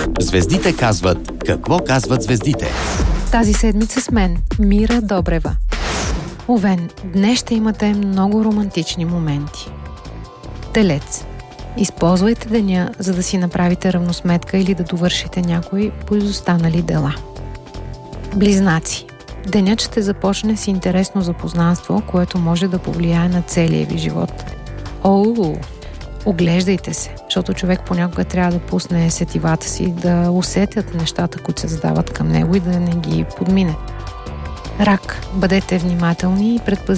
Звездите казват какво казват звездите. Тази седмица с мен, Мира Добрева. Овен, днес ще имате много романтични моменти. Телец. Използвайте деня, за да си направите равносметка или да довършите някои поизостанали дела. Близнаци. Денят ще започне с интересно запознанство, което може да повлияе на целия ви живот. Оглеждайте се, защото човек понякога трябва да пусне сетивата си, да усетят нещата, които се задават към него и да не ги подмине. Рак. Бъдете внимателни и предпазливи